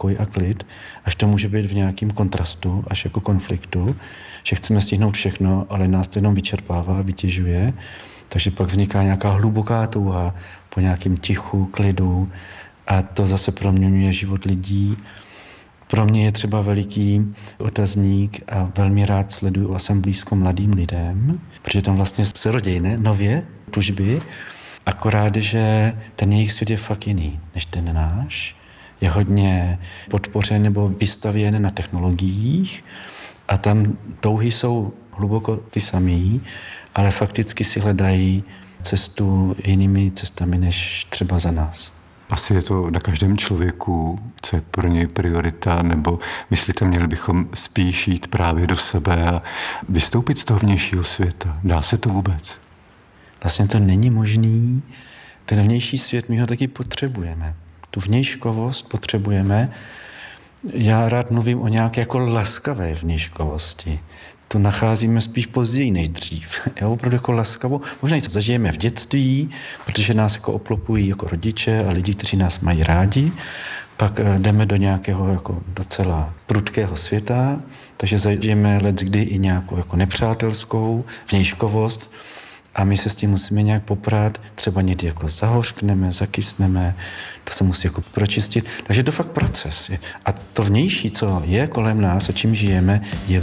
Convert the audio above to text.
pokoj a klid, až to může být v nějakém kontrastu, až jako konfliktu, že chceme stihnout všechno, ale nás to jenom vyčerpává, vytěžuje, takže pak vzniká nějaká hluboká touha po nějakém tichu, klidu a to zase proměňuje život lidí. Pro mě je třeba veliký otazník a velmi rád sleduju a jsem blízko mladým lidem, protože tam vlastně se rodí, nově tužby, akorát, že ten jejich svět je fakt jiný než ten náš. Je hodně podpořen nebo vystavěn na technologiích a tam touhy jsou hluboko ty samý, ale fakticky si hledají cestu jinými cestami než třeba za nás. Asi je to na každém člověku, co je pro něj priorita, nebo myslíte, měli bychom spíš jít právě do sebe a vystoupit z toho vnějšího světa? Dá se to vůbec? Vlastně to není možný. Ten vnější svět, my ho taky potřebujeme. Tu vnějškovost potřebujeme. Já rád mluvím o nějaké jako laskavé vnějškovosti. To nacházíme spíš později než dřív. Jo, opravdu jako laskavou. Možná něco zažijeme v dětství, protože nás jako obklopují jako rodiče a lidi, kteří nás mají rádi. Pak jdeme do nějakého jako docela prudkého světa, takže zažijeme leckdy i nějakou jako nepřátelskou vnějškovost a my se s tím musíme nějak poprat. Třeba někdy jako zahořkneme, zakysneme, to se musí jako pročistit. Takže to fakt proces. A to vnější, co je kolem nás a čím žijeme, je